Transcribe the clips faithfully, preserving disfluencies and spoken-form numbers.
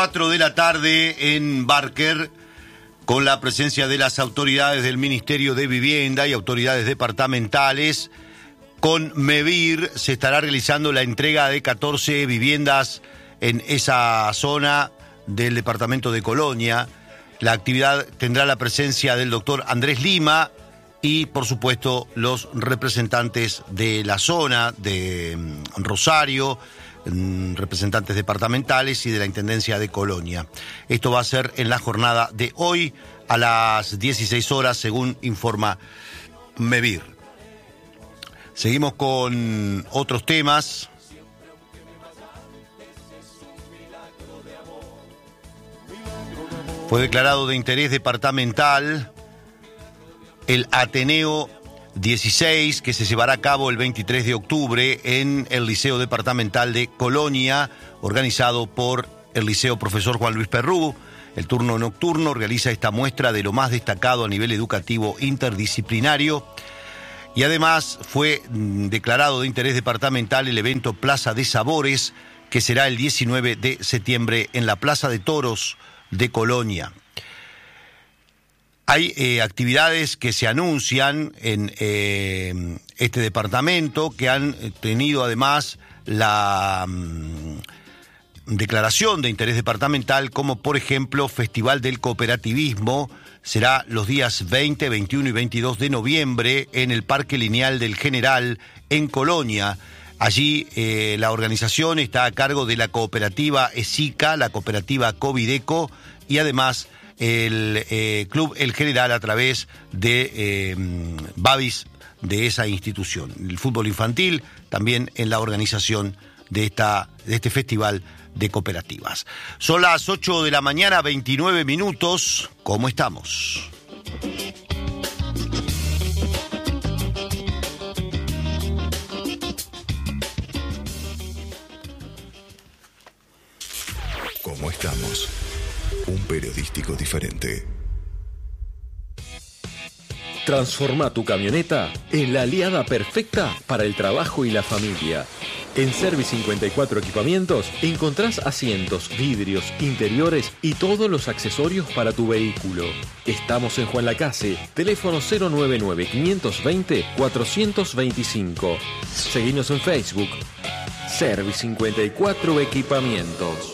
cuatro de la tarde en Barker, con la presencia de las autoridades del Ministerio de Vivienda y autoridades departamentales. Con MEVIR se estará realizando la entrega de catorce viviendas en esa zona del departamento de Colonia. La actividad tendrá la presencia del doctor Andrés Lima y, por supuesto, los representantes de la zona de Rosario, representantes departamentales y de la Intendencia de Colonia. Esto va a ser en la jornada de hoy a las dieciséis horas, según informa MEVIR. Seguimos con otros temas. Fue declarado de interés departamental el Ateneo dieciséis, que se llevará a cabo el veintitrés de octubre en el Liceo Departamental de Colonia, organizado por el Liceo Profesor Juan Luis Perrú. El turno nocturno realiza esta muestra de lo más destacado a nivel educativo interdisciplinario. Y además fue declarado de interés departamental el evento Plaza de Sabores, que será el diecinueve de septiembre en la Plaza de Toros de Colonia. Hay eh, actividades que se anuncian en eh, este departamento que han tenido además la mm, declaración de interés departamental, como por ejemplo Festival del Cooperativismo. Será los días veinte, veintiuno y veintidós de noviembre en el Parque Lineal del General en Colonia. Allí eh, la organización está a cargo de la cooperativa ESICA, la cooperativa Covideco y además el eh, Club El General a través de eh, Babis de esa institución. El fútbol infantil también en la organización de, esta, de este festival de cooperativas. Son las ocho de la mañana, veintinueve minutos. ¿Cómo estamos? ¿Cómo estamos? Un periodístico diferente. Transforma tu camioneta en la aliada perfecta para el trabajo y la familia. En Service cincuenta y cuatro Equipamientos encontrás asientos, vidrios, interiores y todos los accesorios para tu vehículo. Estamos en Juan Lacase, teléfono cero nueve nueve, cinco dos cero, cuatro dos cinco. Seguinos en Facebook. Service cincuenta y cuatro Equipamientos.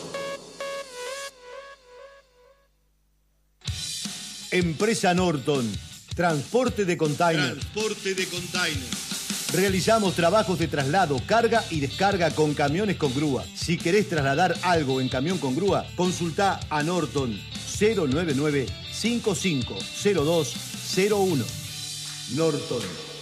Empresa Norton, transporte de container. Transporte de container. Realizamos trabajos de traslado, carga y descarga con camiones con grúa. Si querés trasladar algo en camión con grúa, consultá a Norton cero nueve nueve, cinco cinco cero dos cero uno. Norton.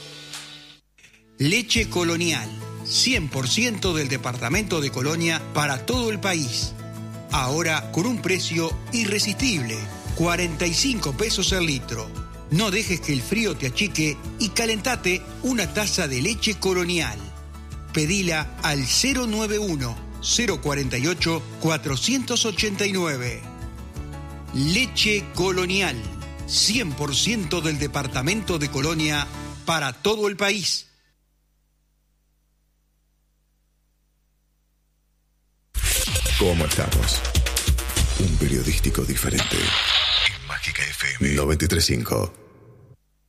Leche Colonial, cien por ciento del departamento de Colonia para todo el país. Ahora con un precio irresistible, cuarenta y cinco pesos el litro. No dejes que el frío te achique y calentate una taza de leche Colonial. Pedila al cero nueve uno, cero cuatro ocho, cuatro ocho nueve. Leche Colonial, cien por ciento del departamento de Colonia para todo el país. ¿Cómo estamos? Un periodístico diferente. En Mágica F M noventa y tres punto cinco.